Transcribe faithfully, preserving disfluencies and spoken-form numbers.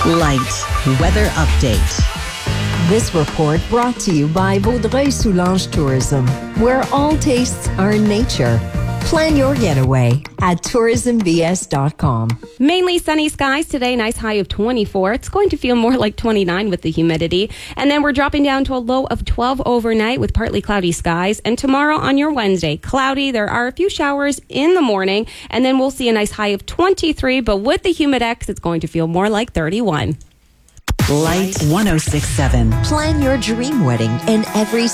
Light weather update. This report brought to you by Vaudreuil-Soulanges Tourism, where all tastes are in nature. Plan your getaway at tourism b s dot com. Mainly sunny skies today, nice high of twenty-four. It's going to feel more like twenty-nine with the humidity. And then we're dropping down to a low of twelve overnight with partly cloudy skies. And tomorrow on your Wednesday, cloudy. There are a few showers in the morning. And then we'll see a nice high of twenty-three. But with the Humidex, it's going to feel more like thirty-one. Light one oh six point seven. Plan your dream wedding in every